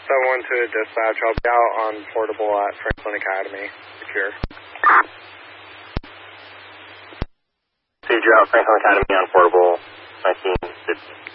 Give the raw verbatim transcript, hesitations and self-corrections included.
seven one two dispatch. I'll be out on portable at Franklin Academy. Secure. So you're out Franklin Academy on portable nineteen.